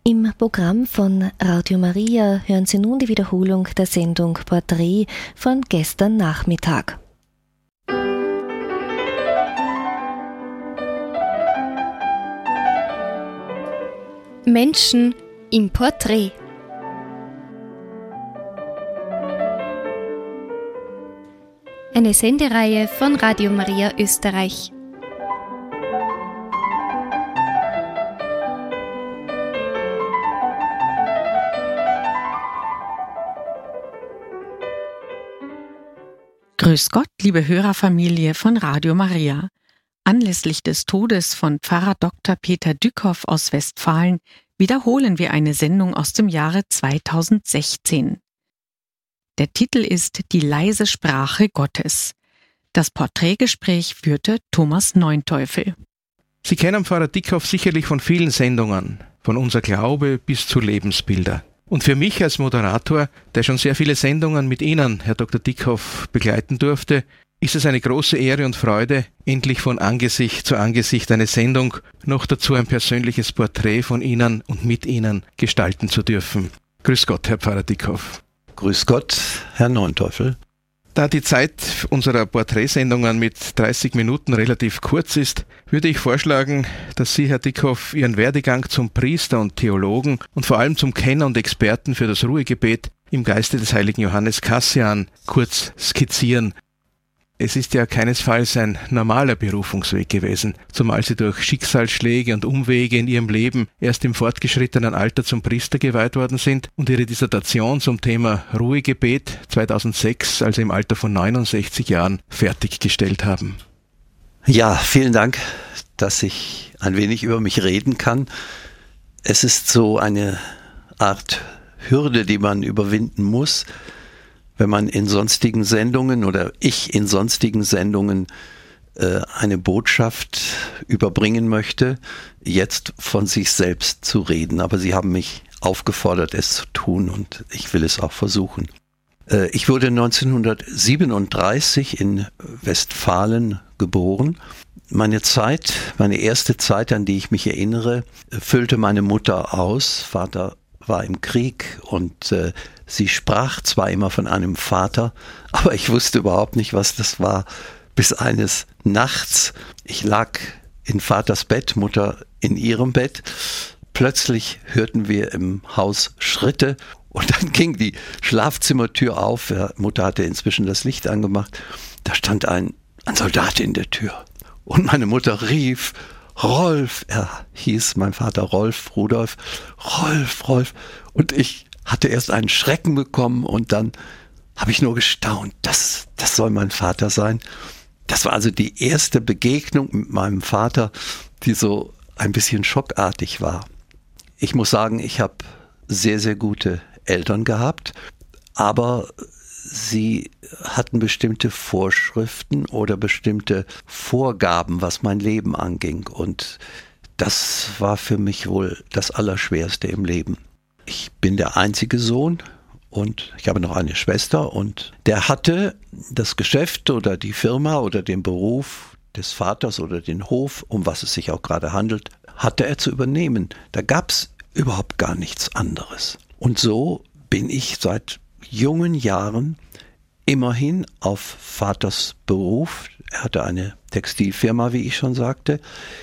Im Programm von Radio Maria hören Sie nun die Wiederholung der Sendung Porträt von gestern Nachmittag. Menschen im Porträt. Eine Sendereihe von Radio Maria Österreich. Grüß Gott, liebe Hörerfamilie von Radio Maria. Anlässlich des Todes von Pfarrer Dr. Peter Dückhoff aus Westfalen wiederholen wir eine Sendung aus dem Jahre 2016. Der Titel ist Die leise Sprache Gottes. Das Porträtgespräch führte Thomas Neunteufel. Sie kennen Pfarrer Dückhoff sicherlich von vielen Sendungen, von Unser Glaube bis zu Lebensbilder. Und für mich als Moderator, der schon sehr viele Sendungen mit Ihnen, Herr Dr. Dückhoff, begleiten durfte, ist es eine große Ehre und Freude, endlich von Angesicht zu Angesicht eine Sendung, noch dazu ein persönliches Porträt von Ihnen und mit Ihnen gestalten zu dürfen. Grüß Gott, Herr Pfarrer Dückhoff. Grüß Gott, Herr Neunteufel. Da die Zeit unserer Porträtsendungen mit 30 Minuten relativ kurz ist, würde ich vorschlagen, dass Sie, Herr Dückhoff, Ihren Werdegang zum Priester und Theologen und vor allem zum Kenner und Experten für das Ruhegebet im Geiste des heiligen Johannes Cassian kurz skizzieren. Es ist ja keinesfalls ein normaler Berufungsweg gewesen, zumal Sie durch Schicksalsschläge und Umwege in Ihrem Leben erst im fortgeschrittenen Alter zum Priester geweiht worden sind und Ihre Dissertation zum Thema Ruhegebet 2006, also im Alter von 69 Jahren, fertiggestellt haben. Ja, vielen Dank, dass ich ein wenig über mich reden kann. Es ist so eine Art Hürde, die man überwinden muss, wenn man in sonstigen Sendungen oder ich in sonstigen Sendungen eine Botschaft überbringen möchte, jetzt von sich selbst zu reden. Aber Sie haben mich aufgefordert, es zu tun und ich will es auch versuchen. Ich wurde 1937 in Westfalen geboren. Meine erste Zeit, an die ich mich erinnere, füllte meine Mutter aus. Vater war im Krieg und sie sprach zwar immer von einem Vater, aber ich wusste überhaupt nicht, was das war, bis eines Nachts, ich lag in Vaters Bett, Mutter in ihrem Bett, plötzlich hörten wir im Haus Schritte und dann ging die Schlafzimmertür auf, Mutter hatte inzwischen das Licht angemacht, da stand ein Soldat in der Tür und meine Mutter rief: Rolf, er hieß mein Vater Rolf, Rudolf, Rolf. Und ich hatte erst einen Schrecken bekommen und dann habe ich nur gestaunt, das soll mein Vater sein. Das war also die erste Begegnung mit meinem Vater, die so ein bisschen schockartig war. Ich muss sagen, ich habe sehr, sehr gute Eltern gehabt, aber sie hatten bestimmte Vorschriften oder bestimmte Vorgaben, was mein Leben anging. Und das war für mich wohl das Allerschwerste im Leben. Ich bin der einzige Sohn und ich habe noch eine Schwester und der hatte das Geschäft oder die Firma oder den Beruf des Vaters oder den Hof, um was es sich auch gerade handelt, hatte er zu übernehmen. Da gab es überhaupt gar nichts anderes. Und so bin ich seit jungen Jahren immerhin auf Vaters Beruf, er hatte eine Textilfirma, wie ich schon sagte,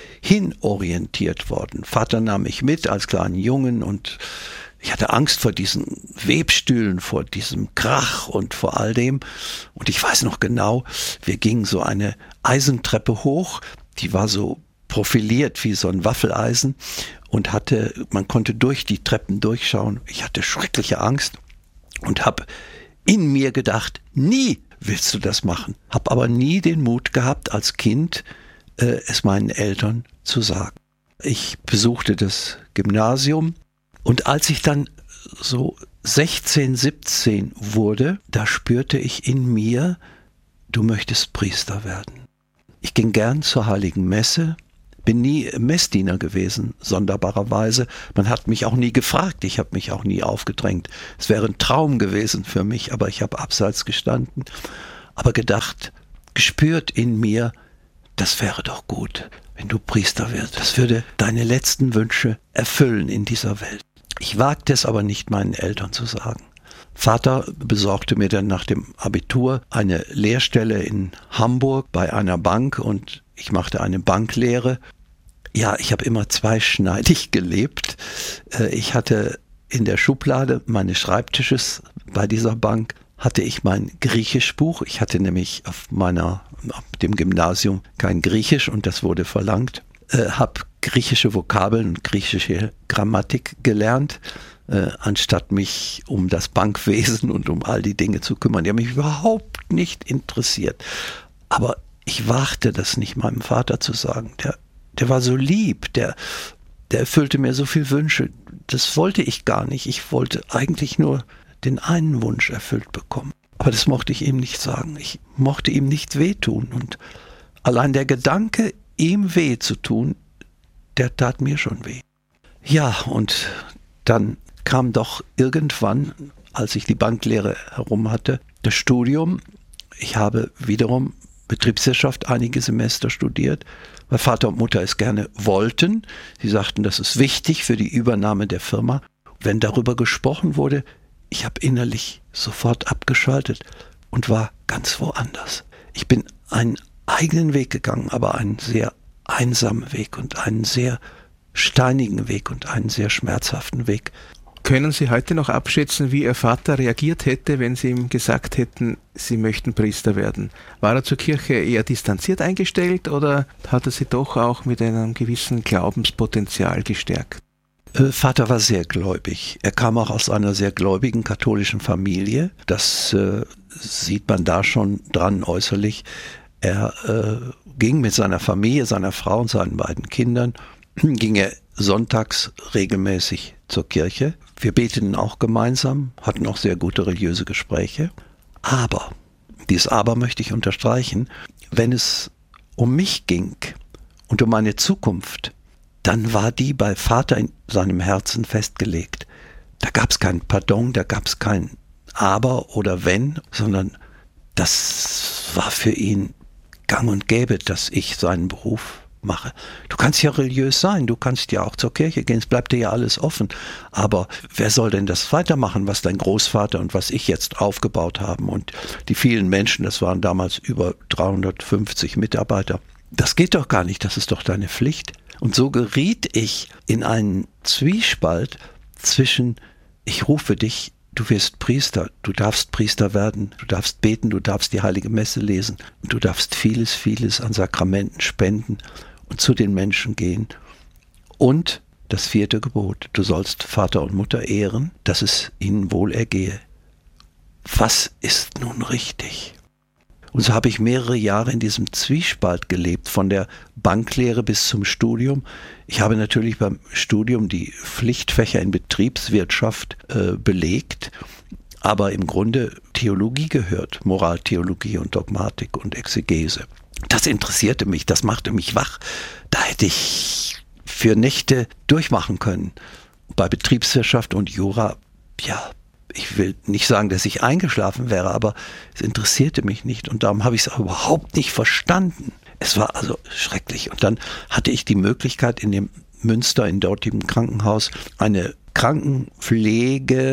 hinorientiert worden. Vater nahm mich mit als kleinen Jungen und ich hatte Angst vor diesen Webstühlen, vor diesem Krach und vor all dem. Und ich weiß noch genau, wir gingen so eine Eisentreppe hoch, die war so profiliert wie so ein Waffeleisen und man konnte durch die Treppen durchschauen. Ich hatte schreckliche Angst und habe in mir gedacht, nie willst du das machen. Habe aber nie den Mut gehabt, als Kind es meinen Eltern zu sagen. Ich besuchte das Gymnasium und als ich dann so 16, 17 wurde, da spürte ich in mir, du möchtest Priester werden. Ich ging gern zur Heiligen Messe, bin nie Messdiener gewesen, sonderbarerweise. Man hat mich auch nie gefragt, ich habe mich auch nie aufgedrängt. Es wäre ein Traum gewesen für mich, aber ich habe abseits gestanden, aber gedacht, gespürt in mir, das wäre doch gut, wenn du Priester wirst. Das würde deine letzten Wünsche erfüllen in dieser Welt. Ich wagte es aber nicht, meinen Eltern zu sagen. Vater besorgte mir dann nach dem Abitur eine Lehrstelle in Hamburg bei einer Bank und ich machte eine Banklehre. Ja, ich habe immer zweischneidig gelebt. Ich hatte in der Schublade meines Schreibtisches bei dieser Bank hatte ich mein Griechischbuch. Ich hatte nämlich auf dem Gymnasium kein Griechisch und das wurde verlangt. Habe griechische Vokabeln und griechische Grammatik gelernt, anstatt mich um das Bankwesen und um all die Dinge zu kümmern. Die haben mich überhaupt nicht interessiert. Aber ich wagte das nicht meinem Vater zu sagen. Der war so lieb, der erfüllte mir so viele Wünsche. Das wollte ich gar nicht. Ich wollte eigentlich nur den einen Wunsch erfüllt bekommen. Aber das mochte ich ihm nicht sagen. Ich mochte ihm nicht wehtun. Und allein der Gedanke, ihm weh zu tun, der tat mir schon weh. Ja, und dann kam doch irgendwann, als ich die Banklehre herum hatte, das Studium. Ich habe wiederum Betriebswirtschaft einige Semester studiert, weil Vater und Mutter es gerne wollten. Sie sagten, das ist wichtig für die Übernahme der Firma. Wenn darüber gesprochen wurde, ich habe innerlich sofort abgeschaltet und war ganz woanders. Ich bin einen eigenen Weg gegangen, aber einen sehr einsamen Weg und einen sehr steinigen Weg und einen sehr schmerzhaften Weg. Können Sie heute noch abschätzen, wie Ihr Vater reagiert hätte, wenn Sie ihm gesagt hätten, Sie möchten Priester werden? War er zur Kirche eher distanziert eingestellt oder hat er Sie doch auch mit einem gewissen Glaubenspotenzial gestärkt? Vater war sehr gläubig. Er kam auch aus einer sehr gläubigen katholischen Familie. Das sieht man da schon dran äußerlich. Er ging mit seiner Familie, seiner Frau und seinen beiden Kindern, ging er sonntags regelmäßig zur Kirche. Wir beteten auch gemeinsam, hatten auch sehr gute religiöse Gespräche. Aber, dieses Aber möchte ich unterstreichen, wenn es um mich ging und um meine Zukunft, dann war die bei Vater in seinem Herzen festgelegt. Da gab es kein Pardon, da gab es kein Aber oder Wenn, sondern das war für ihn gang und gäbe, dass ich seinen Beruf mache. Du kannst ja religiös sein, du kannst ja auch zur Kirche gehen, es bleibt dir ja alles offen. Aber wer soll denn das weitermachen, was dein Großvater und was ich jetzt aufgebaut haben? Und die vielen Menschen, das waren damals über 350 Mitarbeiter. Das geht doch gar nicht, das ist doch deine Pflicht. Und so geriet ich in einen Zwiespalt zwischen, ich rufe dich, du wirst Priester, du darfst Priester werden, du darfst beten, du darfst die Heilige Messe lesen, du darfst vieles, vieles an Sakramenten spenden und zu den Menschen gehen. Und das 4. Gebot, du sollst Vater und Mutter ehren, dass es ihnen wohl ergehe. Was ist nun richtig? Und so habe ich mehrere Jahre in diesem Zwiespalt gelebt, von der Banklehre bis zum Studium. Ich habe natürlich beim Studium die Pflichtfächer in Betriebswirtschaft belegt, aber im Grunde Theologie gehört, Moraltheologie und Dogmatik und Exegese. Das interessierte mich, das machte mich wach. Da hätte ich für Nächte durchmachen können. Bei Betriebswirtschaft und Jura, ja, ich will nicht sagen, dass ich eingeschlafen wäre, aber es interessierte mich nicht und darum habe ich es auch überhaupt nicht verstanden. Es war also schrecklich. Und dann hatte ich die Möglichkeit, in dem Münster, in dortigem Krankenhaus, eine Krankenpflege